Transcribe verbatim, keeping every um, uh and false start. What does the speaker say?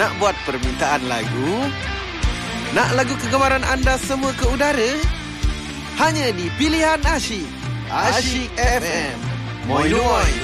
Nak buat permintaan lagu? Nak lagu kegemaran anda semua ke udara? Hanya di Pilihan Asyik. Asyik F M. Moi Luoi.